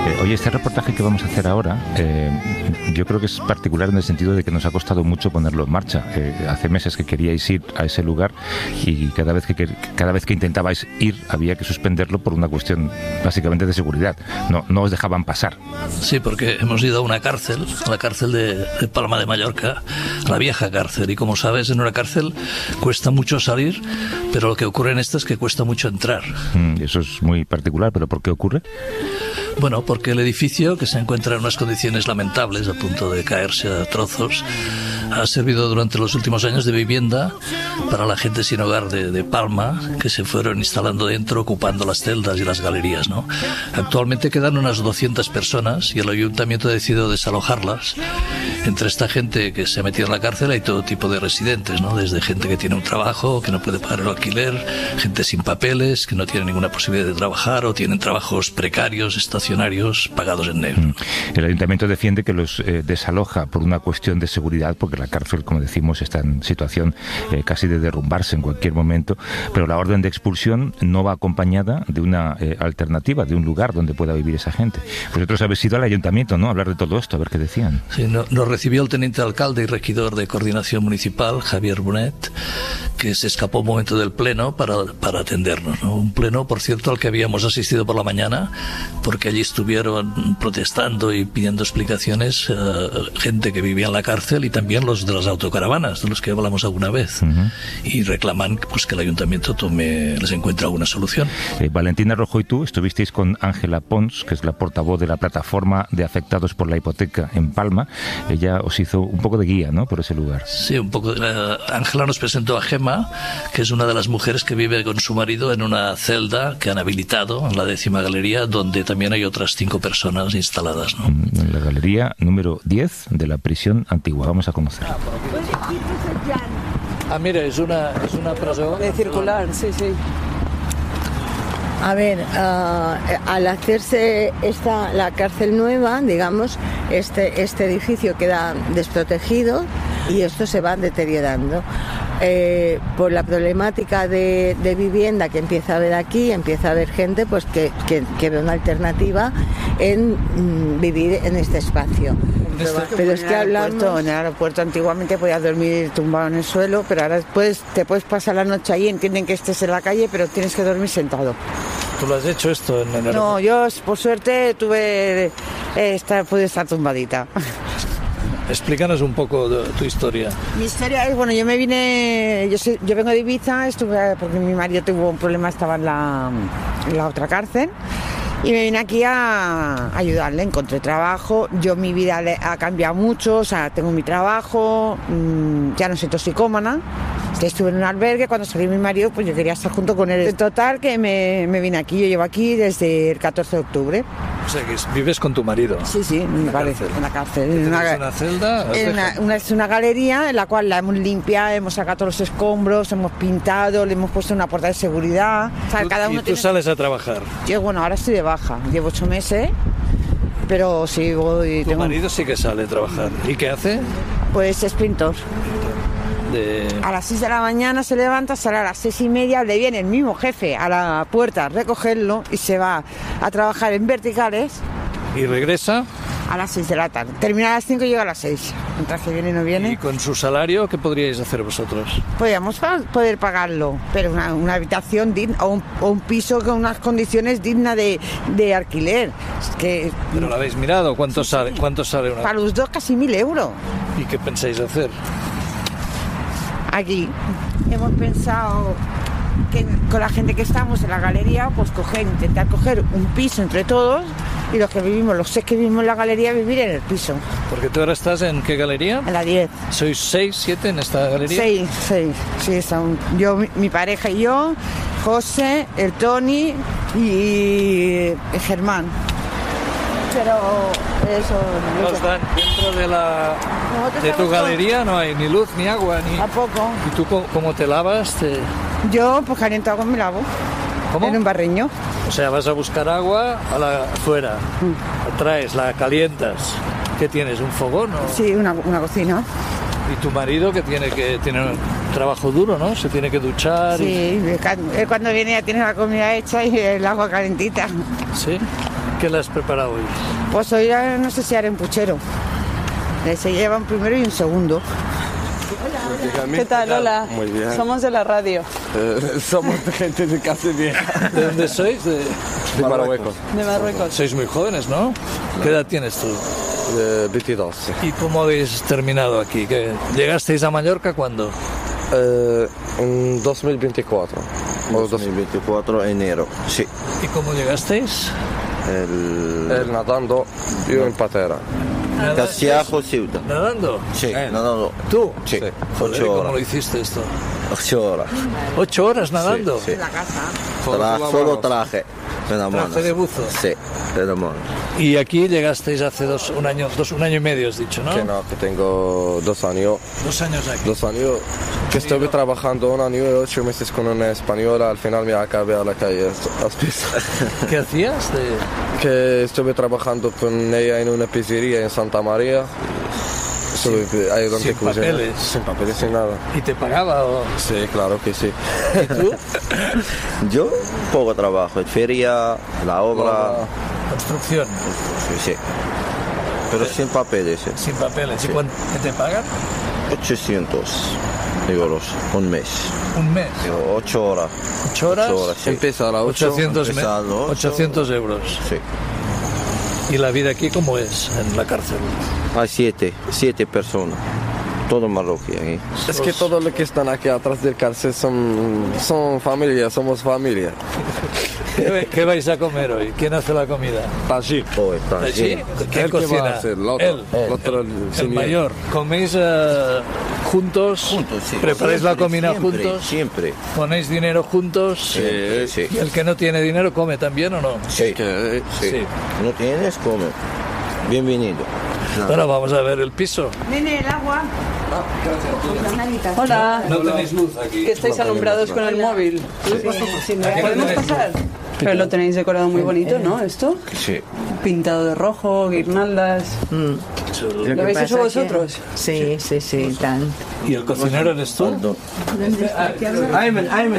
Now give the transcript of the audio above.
Oye, este reportaje que vamos a hacer ahora, yo creo que es particular en el sentido de que nos ha costado mucho ponerlo en marcha. Hace meses que queríais ir a ese lugar y cada vez que intentabais ir había que suspenderlo por una cuestión básicamente de seguridad. No os dejaban pasar. Sí, porque hemos ido a una cárcel, a la cárcel de Palma de Mallorca, la vieja cárcel. Y como sabes, en una cárcel cuesta mucho salir, pero lo que ocurre en esta es que cuesta mucho entrar. Eso es muy particular, pero ¿por qué ocurre? Bueno, porque el edificio, que se encuentra en unas condiciones lamentables, a punto de caerse a trozos, ha servido durante los últimos años de vivienda para la gente sin hogar de Palma, que se fueron instalando dentro, ocupando las celdas y las galerías, ¿no? Actualmente quedan unas 200 personas y el ayuntamiento ha decidido desalojarlas. Entre esta gente que se ha metido en la cárcel hay todo tipo de residentes, ¿no? Desde gente que tiene un trabajo, que no puede pagar el alquiler, gente sin papeles, que no tiene ninguna posibilidad de trabajar o tienen trabajos precarios, estacionarios, pagados en negro. El ayuntamiento defiende que los desaloja por una cuestión de seguridad, porque la cárcel, como decimos, está en situación casi de derrumbarse en cualquier momento, pero la orden de expulsión no va acompañada de una alternativa, de un lugar donde pueda vivir esa gente. Vosotros habéis ido al ayuntamiento, ¿no?, a hablar de todo esto, a ver qué decían. Sí, nos recibió el teniente alcalde y regidor de Coordinación Municipal, Javier Bonet, que se escapó un momento del pleno para atendernos, ¿no? Un pleno, por cierto, al que habíamos asistido por la mañana, porque allí estuvieron protestando y pidiendo explicaciones gente que vivía en la cárcel y también los de las autocaravanas, de los que hablamos alguna vez. Y reclaman pues que el ayuntamiento les encuentre alguna solución. Valentina Rojo y tú estuvisteis con Ángela Pons, que es la portavoz de la plataforma de afectados por la hipoteca en Palma. Ella os hizo un poco de guía, ¿no?, por ese lugar. Sí, un poco. Ángela nos presentó a Gemma, que es una de las mujeres que vive con su marido en una celda que han habilitado en la 10ª galería, donde también hay otras 5 personas instaladas, ¿no? En la galería número 10 de la prisión antigua. Vamos a conocer. Mira, es una presó de circular, sí. A ver, al hacerse la cárcel nueva, digamos, este edificio queda desprotegido y esto se va deteriorando. Por la problemática de vivienda que empieza a haber aquí, empieza a haber gente pues que ve una alternativa en vivir en este espacio. Pero es que hablamos... En el aeropuerto antiguamente podías dormir tumbado en el suelo, pero ahora te puedes pasar la noche ahí, entienden que estés en la calle, pero tienes que dormir sentado. ¿Tú lo has hecho esto en el aeropuerto? No, yo por suerte pude estar tumbadita. Explícanos un poco tu historia. Mi historia es, bueno, yo vengo de Ibiza, estuve porque mi marido tuvo un problema, estaba en la otra cárcel. Y me vine aquí a ayudarle, encontré trabajo, mi vida ha cambiado mucho, o sea, tengo mi trabajo, ya no soy toxicómana, estuve en un albergue, cuando salió mi marido, pues yo quería estar junto con él. En total que me vine aquí, yo llevo aquí desde el 14 de octubre. O sea, que vives con tu marido. Sí, en la cárcel. ¿En una celda? Es una galería en la cual la hemos limpiado, hemos sacado todos los escombros, hemos pintado, le hemos puesto una puerta de seguridad. O sea, cada uno ¿Y tú sales a trabajar? Yo, bueno, ahora estoy de baja, llevo 8 meses, pero sí voy... ¿Tu marido sí que sale a trabajar? ¿Y qué hace? Pues es pintor. A las 6 de la mañana se levanta, sale a las 6:30, le viene el mismo jefe a la puerta a recogerlo y se va a trabajar en verticales. ¿Y regresa? A las 6 de la tarde. Termina a las 5 y llega a las 6. Mientras que viene no viene. ¿Y con su salario qué podríais hacer vosotros? Podríamos poder pagarlo, pero una habitación digna o un piso con unas condiciones dignas de alquiler. ¿Pero lo habéis mirado? ¿Cuánto sale una? Para los dos casi 1.000 euros. ¿Y qué pensáis hacer? Aquí hemos pensado que con la gente que estamos en la galería, pues intentar coger un piso entre todos y los 6 que vivimos en la galería, vivir en el piso. Porque tú ahora estás ¿en qué galería? En la 10. ¿Sois 6, 7 en esta galería? 6, sí, estamos. Yo, mi pareja y yo, José, el Tony y el Germán. Pero eso... Nos dan dentro de tu galería no hay ni luz, ni agua, ni... Tampoco. ¿Y tú cómo te lavas? Yo, pues caliento agua y me lavo. ¿Cómo? En un barreño. O sea, vas a buscar agua afuera, la traes, la calientas. ¿Qué tienes, un fogón? ¿O? Sí, una cocina. ¿Y tu marido que tiene un trabajo duro, ¿no? Se tiene que duchar. Sí, él cuando viene ya tiene la comida hecha y el agua calentita. ¿Sí? ¿Qué le has preparado hoy? Pues hoy no sé si haré un puchero. Se lleva un primero y un segundo. ¿Qué tal? Hola. Muy bien. Somos de la radio. Somos gente de casa vieja. ¿De dónde sois? De Marruecos. De Marruecos. Sois muy jóvenes, ¿no? ¿Qué edad tienes tú? 22. ¿Y cómo habéis terminado aquí? ¿Llegasteis a Mallorca cuándo? En 2024. 2024 enero, sí. ¿Y cómo llegasteis? Él nadando, yo en patera. Castiajo, Ceuta. ¿Nadando? Sí, nadando. ¿Tú? Sí, Joder, 8 ¿cómo horas. lo hiciste esto? 8 horas. 8 horas nadando. Sí, sí. La casa. Solo traje. Traje de buzo. Sí, de la mano. Y aquí llegasteis hace un año y medio, has dicho, ¿no? Que no, que tengo 2 años. 2 años aquí. 2 años. Que estuve trabajando 1 año y 8 meses con una española. Al final me acabé a la calle. ¿Qué hacías? Que estuve trabajando con ella en una pizzería en Santa María. Estuve ayudante sin cocinero. papeles. Sin papeles, sin nada. ¿Y te pagaba o...? Sí, claro que sí. ¿Y tú? Yo, poco trabajo. Feria, la obra. Construcción. Sí, sí. Pero sin papeles. Sin papeles. ¿Y Sí. qué te pagan? 800 euros un mes. Un mes. 8 horas. 8 horas. 8 horas, sí. Empieza a las 8. 800 euros. Sí. ¿Y la vida aquí cómo es en la cárcel? Hay 7 personas. Todo marroquí aquí. Es que todos los que están aquí atrás del cárcel son familia, somos familia. ¿Qué vais a comer hoy? ¿Quién hace la comida? Allí. Oh, está ¿Allí? lleno. ¿Quién ¿El que cocina? va a hacer? El otro. Él. El otro, El señor. mayor. ¿Coméis juntos? Juntos, sí. ¿Preparáis la comida Siempre, juntos? Siempre. ¿Ponéis dinero juntos? Sí, sí. ¿Y el que no tiene dinero come también o no? Sí. Que- Sí. Sí. ¿No tienes? Come. Bienvenido. Bueno, vamos a ver el piso. Nene, el agua. Hola. No tenéis luz aquí. Que estáis alumbrados con el móvil. ¿Podemos pasar? Pero lo tenéis decorado muy bonito, ¿no? Esto. Sí. Pintado de rojo, guirnaldas. ¿Lo habéis hecho vosotros? Sí, sí, sí, tan. ¿Y el cocinero eres tú? Aldo. Ayman,